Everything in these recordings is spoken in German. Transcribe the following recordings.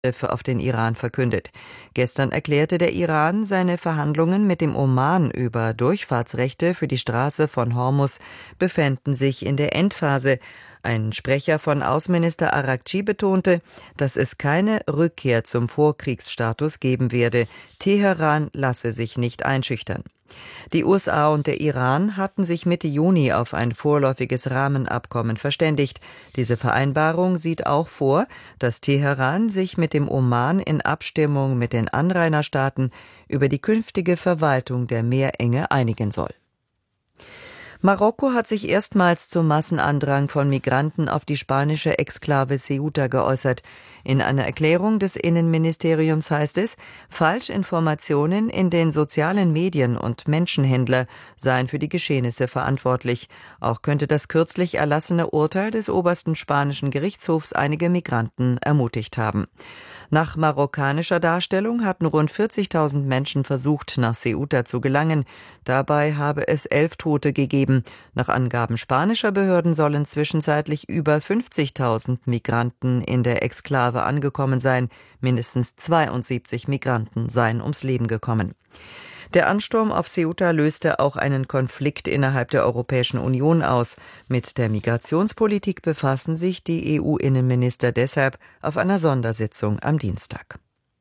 Angriffe auf den Iran verkündet. Gestern erklärte der Iran, seine Verhandlungen mit dem Oman über Durchfahrtsrechte für die Straße von Hormuz befänden sich in der Endphase. Ein Sprecher von Außenminister Araghchi betonte, dass es keine Rückkehr zum Vorkriegsstatus geben werde. Teheran lasse sich nicht einschüchtern. Die USA und der Iran hatten sich Mitte Juni auf ein vorläufiges Rahmenabkommen verständigt. Diese Vereinbarung sieht auch vor, dass Teheran sich mit dem Oman in Abstimmung mit den Anrainerstaaten über die künftige Verwaltung der Meerenge einigen soll. Marokko hat sich erstmals zum Massenandrang von Migranten auf die spanische Exklave Ceuta geäußert. In einer Erklärung des Innenministeriums heißt es, Falschinformationen in den sozialen Medien und Menschenhändler seien für die Geschehnisse verantwortlich. Auch könnte das kürzlich erlassene Urteil des obersten spanischen Gerichtshofs einige Migranten ermutigt haben. Nach marokkanischer Darstellung hatten rund 40.000 Menschen versucht, nach Ceuta zu gelangen. Dabei habe es 11 Tote gegeben. Nach Angaben spanischer Behörden sollen zwischenzeitlich über 50.000 Migranten in der Exklave angekommen sein. Mindestens 72 Migranten seien ums Leben gekommen. Der Ansturm auf Ceuta löste auch einen Konflikt innerhalb der Europäischen Union aus. Mit der Migrationspolitik befassen sich die EU-Innenminister deshalb auf einer Sondersitzung am Dienstag.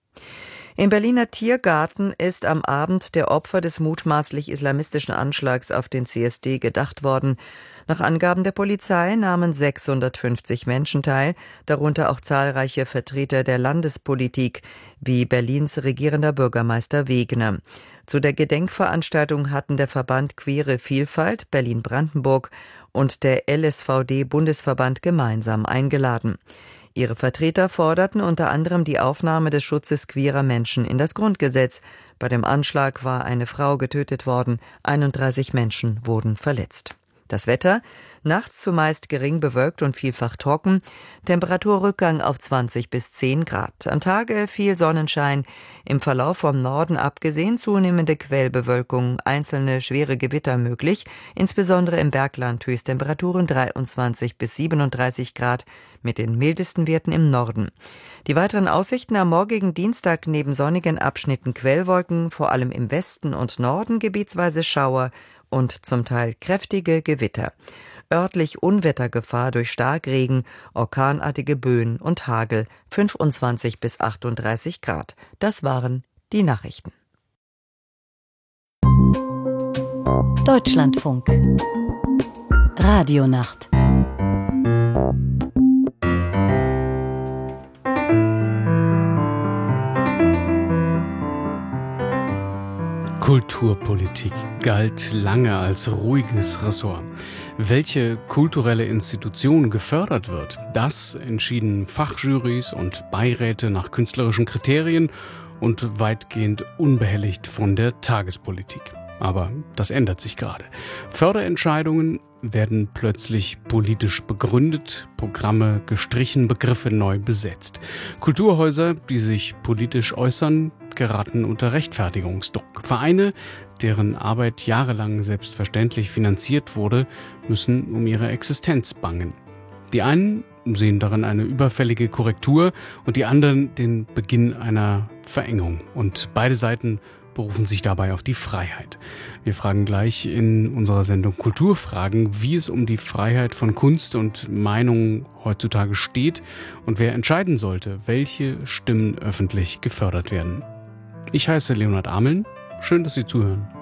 Im Berliner Tiergarten ist am Abend der Opfer des mutmaßlich islamistischen Anschlags auf den CSD gedacht worden. Nach Angaben der Polizei nahmen 650 Menschen teil, darunter auch zahlreiche Vertreter der Landespolitik, wie Berlins regierender Bürgermeister Wegener. Zu der Gedenkveranstaltung hatten der Verband Queere Vielfalt Berlin-Brandenburg und der LSVD-Bundesverband gemeinsam eingeladen. Ihre Vertreter forderten unter anderem die Aufnahme des Schutzes queerer Menschen in das Grundgesetz. Bei dem Anschlag war eine Frau getötet worden, 31 Menschen wurden verletzt. Das Wetter: nachts zumeist gering bewölkt und vielfach trocken, Temperaturrückgang auf 20 bis 10 Grad. Am Tage viel Sonnenschein, im Verlauf vom Norden abgesehen zunehmende Quellbewölkung, einzelne schwere Gewitter möglich, insbesondere im Bergland Höchsttemperaturen 23 bis 37 Grad, mit den mildesten Werten im Norden. Die weiteren Aussichten am morgigen Dienstag: neben sonnigen Abschnitten Quellwolken, vor allem im Westen und Norden gebietsweise Schauer und zum Teil kräftige Gewitter. Örtlich Unwettergefahr durch Starkregen, orkanartige Böen und Hagel, 25 bis 38 Grad. Das waren die Nachrichten. Deutschlandfunk Radionacht. Kulturpolitik galt lange als ruhiges Ressort. Welche kulturelle Institution gefördert wird, das entschieden Fachjurys und Beiräte nach künstlerischen Kriterien und weitgehend unbehelligt von der Tagespolitik. Aber das ändert sich gerade. Förderentscheidungen werden plötzlich politisch begründet, Programme gestrichen, Begriffe neu besetzt. Kulturhäuser, die sich politisch äußern, geraten unter Rechtfertigungsdruck. Vereine, deren Arbeit jahrelang selbstverständlich finanziert wurde, müssen um ihre Existenz bangen. Die einen sehen darin eine überfällige Korrektur und die anderen den Beginn einer Verengung. Und beide Seiten berufen sich dabei auf die Freiheit. Wir fragen gleich in unserer Sendung Kulturfragen, wie es um die Freiheit von Kunst und Meinung heutzutage steht und wer entscheiden sollte, welche Stimmen öffentlich gefördert werden. Ich heiße Leonhard Ameln. Schön, dass Sie zuhören.